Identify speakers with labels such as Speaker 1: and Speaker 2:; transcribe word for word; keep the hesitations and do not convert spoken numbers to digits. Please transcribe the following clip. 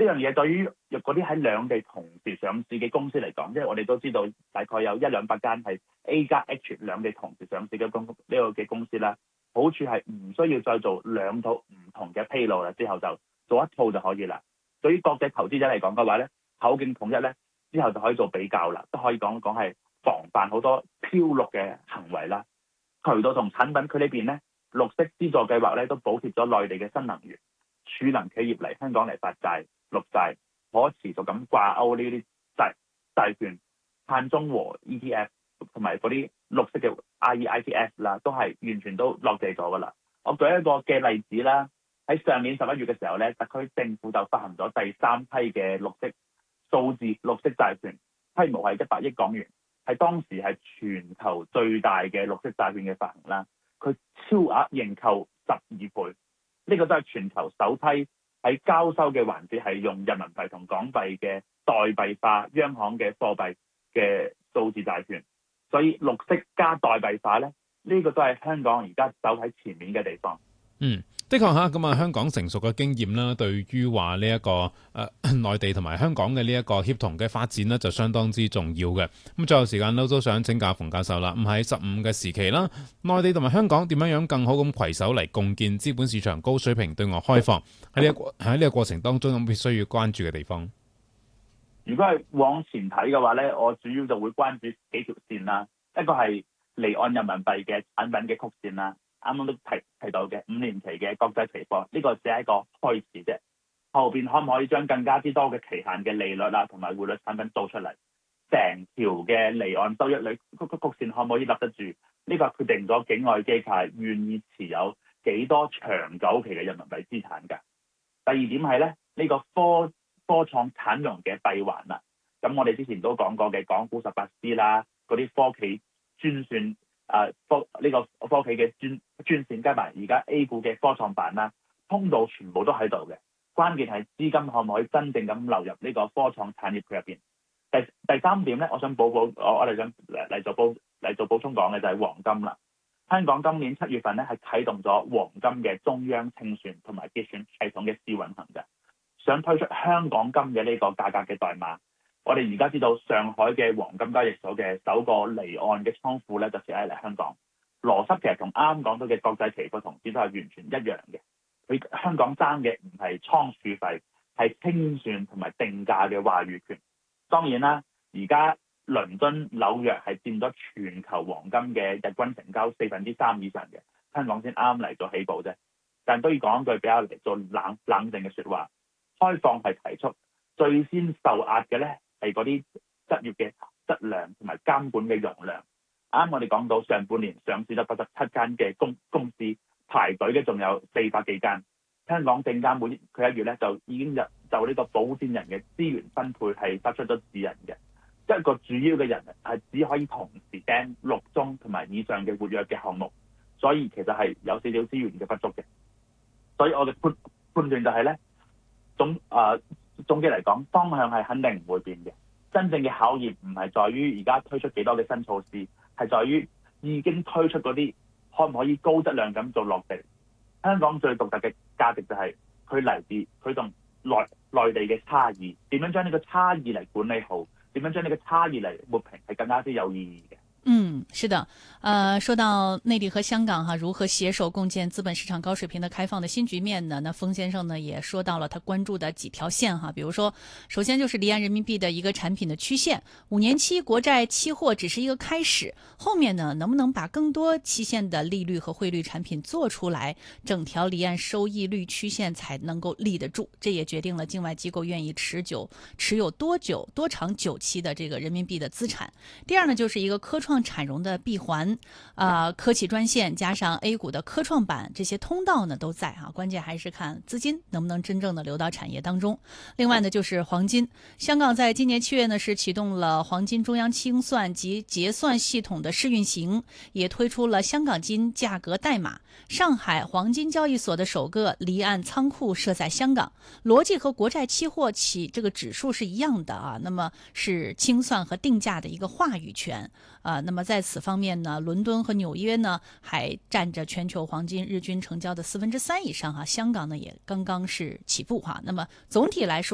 Speaker 1: 樣嘢對於嗰啲喺兩地同時上市嘅公司嚟講，即係我哋都知道大概有一兩百間係 A 加 H 兩地同時上市嘅公呢個嘅公司啦。好處係唔需要再做兩套唔同嘅披露啦，之後就做一套就可以啦。對於國際投資者嚟講嘅話咧，口徑統一咧，之後就可以做比較啦，都可以講講係防範好多漂綠嘅行為啦。渠道同產品佢呢邊咧，綠色資助計劃咧都補貼咗內地嘅新能源、儲能企業嚟香港嚟發債、綠債、可持續咁掛鈎呢啲債債券、碳中和 E T F 同埋嗰啲綠色嘅 I E I T F 啦，都係完全都落地咗噶啦。我舉一個嘅例子啦，喺上年十一月嘅時候咧，特區政府就發行咗第三批嘅綠色數字綠色債券，規模係一百億港元，係當時係全球最大嘅綠色債券嘅發行啦。佢超額認購十二倍，呢個都係全球首批喺交收嘅環節係用人民幣同港幣嘅代幣化央行嘅貨幣嘅數字債券。所以綠色加代幣化咧，呢個都係香港而家走喺前面嘅地方。
Speaker 2: 嗯，的確嚇，咁啊香港成熟嘅經驗啦，對於話呢一個誒、呃、內地同埋香港嘅呢一個協同嘅發展呢，就相當之重要嘅。咁最後時間都都想請教馮教授啦。咁喺十五嘅時期啦，內地同埋香港點樣樣更好咁攜手嚟共建資本市場高水平對外開放？喺呢一個喺呢個過程當中，有冇必須要關注嘅地方？
Speaker 1: 如果係往前睇嘅話咧，我主要就會關注幾條線啦。一個係離岸人民幣嘅產品嘅曲線啦。啱啱都提提到嘅五年期嘅國際期貨，呢個只係一個開始啫。後邊可唔可以將更加之多嘅期限嘅利率啊，同埋匯率產品做出嚟？成條嘅離岸收益率曲曲曲線可唔可以立得住？呢個決定咗境外機構願意持有幾多長久期嘅人民幣資產㗎。第二點係咧，呢個科科創產融嘅閉環啦。咁我哋之前都講過嘅港股十八 C 啦，嗰啲科企專算。誒科呢個科企嘅專專線加埋而家 A 股嘅科創板啦，通道全部都喺度嘅。關鍵係資金可唔可以真正咁流入呢個科創產業佢入邊。第第三點咧，我想補補我我哋想嚟做補嚟做補充講嘅就係黃金啦。香港今年七月份咧係啟動咗黃金嘅中央清算同埋結算系統嘅試運行嘅，想推出香港金嘅呢個價格嘅代碼。我哋而家知道上海嘅黃金交易所嘅首個離岸嘅倉庫咧，就設喺嚟香港。邏輯其實同啱啱講到嘅國際期貨同時都係完全一樣嘅。佢香港爭嘅唔係倉儲費，係清算同埋定價嘅話語權。當然啦，而家倫敦、紐約係佔咗全球黃金嘅日均成交四分之三以上嘅，香港先啱嚟做起步啫。但都要講一句比較嚟做冷冷靜嘅説話，開放係提出最先受壓嘅咧。係嗰啲執業嘅質量同埋監管嘅容量。啱我哋講到上半年上市咗八十七間嘅公公司，排隊嘅仲有四百幾間。香港證監會佢一月咧就已經就就呢個保薦人嘅資源分配係發出咗指引嘅。一個主要嘅人係只可以同時盯六宗同埋以上嘅活躍嘅項目，所以其實係有少少資源嘅不足嘅。所以我嘅判判斷就係咧，總誒。呃總結嚟講，方向係肯定唔會變嘅。真正嘅考驗唔係在於而家推出幾多嘅新措施，係在於已經推出嗰啲可唔可以高質量咁做落地。香港最獨特嘅價值就係佢嚟自佢同內內地嘅差異，點樣將呢個差異嚟管理好，點樣將呢個差異嚟抹平，係更加之有意義嘅。
Speaker 3: 嗯，是的，呃，說到內地和香港哈如何攜手共建資本市場高水平的開放的新局面呢？那馮先生呢也說到了他關注的幾條線哈，比如說，首先就是離岸人民幣的一個產品的曲線，五年期國債期貨只是一個開始，後面呢能不能把更多期限的利率和匯率產品做出來，整條離岸收益率曲線才能夠立得住，這也決定了境外機構願意持久持有多久多長久期的這個人民幣的資產。第二呢就是一個科創產融的閉環，啊、呃，科企專線加上 A 股的科創板，這些通道呢都在哈，關鍵還是看資金能不能真正的流到產業當中。另外呢，就是黃金，香港在今年七月呢是啟動了黃金中央清算及結算系統的試運行，也推出了香港金價格代碼。上海黃金交易所的首個離岸倉庫設在香港，邏輯和國債期貨起這個指數是一樣的啊，那麼是清算和定價的一個話語權啊。那麼在此方面呢，倫敦和紐約呢還佔着全球黃金日均成交的四分之三以上哈，香港呢也剛剛是起步哈。那麼總體來說。